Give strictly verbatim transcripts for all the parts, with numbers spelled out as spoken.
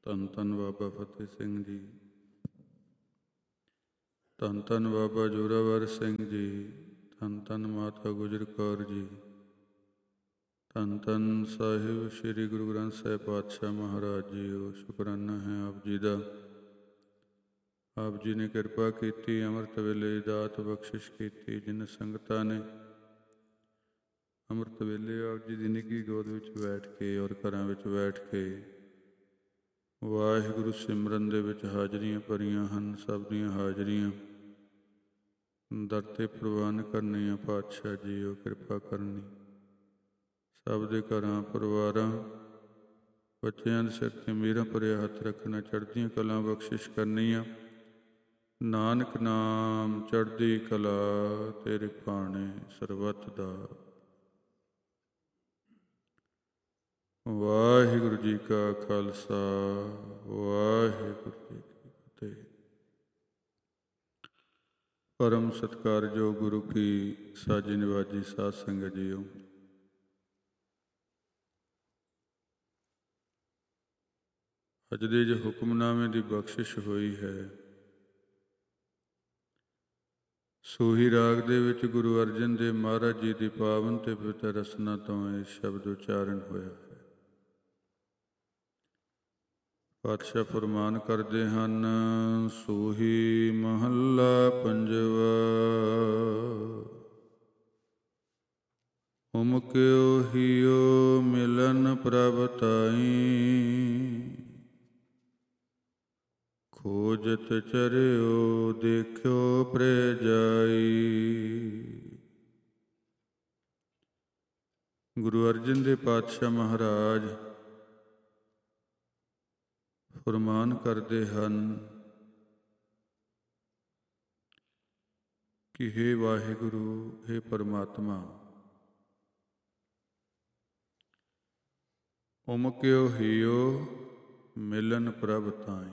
ਧੰਨ ਧੰਨ ਬਾਬਾ ਫਤਿਹ ਸਿੰਘ ਜੀ, ਧੰਨ ਧੰਨ ਬਾਬਾ ਜ਼ੋਰਾਵਰ ਸਿੰਘ ਜੀ, ਧੰਨ ਧੰਨ ਮਾਤਾ ਗੁਜਰ ਕੌਰ ਜੀ, ਧੰਨ ਧੰਨ ਸਾਹਿਬ ਸ੍ਰੀ ਗੁਰੂ ਗ੍ਰੰਥ ਸਾਹਿਬ ਪਾਤਸ਼ਾਹ ਮਹਾਰਾਜ ਜੀਓ। ਸ਼ੁਕਰਾਨਾ ਹੈ ਆਪ ਜੀ ਦਾ। ਆਪ ਜੀ ਨੇ ਕਿਰਪਾ ਕੀਤੀ, ਅੰਮ੍ਰਿਤ ਵੇਲੇ ਦਾਤ ਬਖਸ਼ਿਸ਼ ਕੀਤੀ। ਜਿਨ ਸੰਗਤਾਂ ਨੇ ਅੰਮ੍ਰਿਤ ਵੇਲੇ ਆਪ ਜੀ ਦੀ ਨਿੱਘੀ ਗੋਦ ਵਿੱਚ ਬੈਠ ਕੇ ਔਰ ਘਰਾਂ ਵਿੱਚ ਬੈਠ ਕੇ ਵਾਹਿਗੁਰੂ ਸਿਮਰਨ ਦੇ ਵਿੱਚ ਹਾਜ਼ਰੀਆਂ ਭਰੀਆਂ ਹਨ, ਸਭ ਦੀਆਂ ਹਾਜ਼ਰੀਆਂ ਦਰ 'ਤੇ ਪ੍ਰਵਾਨ ਕਰਨੀਆਂ। ਪਾਤਸ਼ਾਹ ਜੀਓ ਕਿਰਪਾ ਕਰਨੀ, ਸਭ ਦੇ ਘਰਾਂ ਪਰਿਵਾਰਾਂ ਬੱਚਿਆਂ ਦੇ ਸਿਰ 'ਤੇ ਮੇਰਾ ਭਰਿਆ ਹੱਥ ਰੱਖਣਾ, ਚੜ੍ਹਦੀਆਂ ਕਲਾਂ ਬਖਸ਼ਿਸ਼ ਕਰਨੀਆਂ। ਨਾਨਕ ਨਾਮ ਚੜ੍ਹਦੀ ਕਲਾ ਤੇਰੇ ਭਾਣੇ ਸਰਬੱਤ ਦਾ। ਵਾਹਿਗੁਰੂ ਜੀ ਕਾ ਖਾਲਸਾ, ਵਾਹਿਗੁਰੂ ਜੀ ਕੀ ਫਤਿਹ। ਪਰਮ ਸਤਿਕਾਰਯੋਗ ਗੁਰੂ ਕੀ ਸਾਜੀ ਨਿਵਾਜੀ ਸਾਧ ਸੰਗਤ ਜੀਓ, ਅੱਜ ਦੇ ਜੋ ਹੁਕਮਨਾਮੇ ਦੀ ਬਖਸ਼ਿਸ਼ ਹੋਈ ਹੈ, ਸੂਹੀ ਰਾਗ ਦੇ ਵਿੱਚ ਗੁਰੂ ਅਰਜਨ ਦੇਵ ਮਹਾਰਾਜ ਜੀ ਦੀ ਪਾਵਨ ਤੇ ਪਵਿੱਤਰ ਰਸਨਾ ਤੋਂ ਇਹ ਸ਼ਬਦ ਉਚਾਰਨ ਹੋਇਆ ਹੈ। ਪਾਤਸ਼ਾਹ ਫਰਮਾਨ ਕਰਦੇ ਹਨ, ਸੂਹੀ ਮਹੱਲਾ ਪੰਜਵਾ। ਉਮਕਿਓ ਹੀਓ ਮਿਲਨ ਪ੍ਰਭ ਤਾਈ, ਖੋਜਤ ਚਰਿਓ ਦੇਖਿਓ ਪ੍ਰੇ ਜਾਈ। ਗੁਰੂ ਅਰਜਨ ਦੇਵ ਪਾਤਸ਼ਾਹ ਮਹਾਰਾਜ ਫਰਮਾਨ ਕਰਦੇ ਹਨ ਕਿ ਹੇ ਵਾਹਿਗੁਰੂ, ਹੇ ਪਰਮਾਤਮਾ, ਉਮਕਿਓ ਹੀਓ ਮਿਲਨ ਪ੍ਰਭ ਤਾਈ,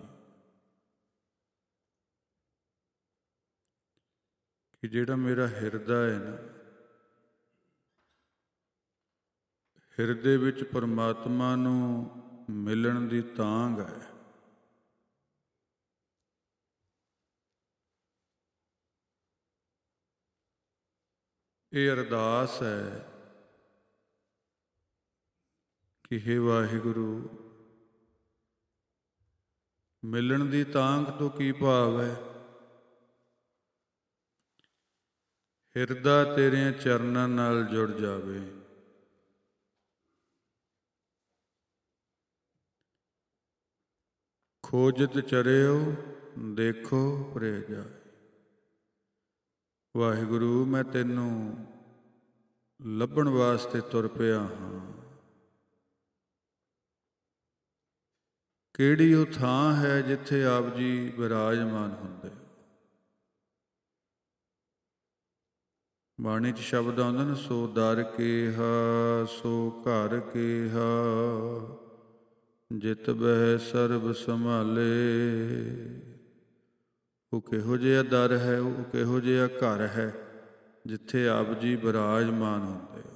ਕਿ ਜਿਹੜਾ ਮੇਰਾ ਹਿਰਦਾ ਹੈ ਨਾ, ਹਿਰਦੇ ਵਿੱਚ ਪਰਮਾਤਮਾ ਨੂੰ ਮਿਲਣ ਦੀ ਤਾਂਘ ਹੈ। ਇਹ ਅਰਦਾਸ ਹੈ ਕਿ ਹੇ ਵਾਹਿਗੁਰੂ, ਮਿਲਣ ਦੀ ਤਾਂਘ ਤੋਂ ਕੀ ਭਾਵ ਹੈ? ਹਿਰਦਾ ਤੇਰਿਆਂ ਚਰਨਾਂ ਨਾਲ ਜੁੜ ਜਾਵੇ। ਖੋਜਤ ਚਰਿਓ ਦੇਖੋ ਪ੍ਰੇ ਜਾਏ। ਵਾਹਿਗੁਰੂ, ਮੈਂ ਤੈਨੂੰ ਲੱਭਣ ਵਾਸਤੇ ਤੁਰ ਪਿਆ ਹਾਂ। ਕਿਹੜੀ ਉਹ ਥਾਂ ਹੈ ਜਿੱਥੇ ਆਪ ਜੀ ਵਿਰਾਜਮਾਨ ਹੁੰਦੇ? ਬਾਣੀ 'ਚ ਸ਼ਬਦ ਆਉਂਦੇ ਨੇ, ਸੋ ਦਰ ਕੇਹਾ ਸੋ ਘਰ ਕੇਹਾ, ਜਿਤ ਬਹਿ ਸਰਬ ਸੰਭਾਲੇ। ਉਹ ਕਿਹੋ ਜਿਹਾ ਦਰ ਹੈ, ਉਹ ਕਿਹੋ ਜਿਹਾ ਘਰ ਹੈ ਜਿੱਥੇ ਆਪ ਜੀ ਵਿਰਾਜਮਾਨ ਹੁੰਦੇ?